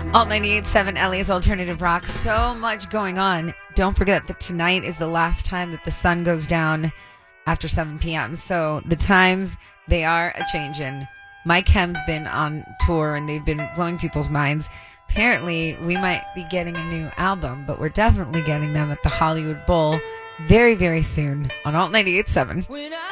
Alt 98.7 LA's Alternative Rock. So much going on. Don't forget that tonight is the last time that the sun goes down after 7 p.m. So the times, they are a-changin'. Mike Hem's been on tour and they've been blowing people's minds. Apparently, we might be getting a new album, but we're definitely getting them at the Hollywood Bowl very, very soon on Alt 98.7.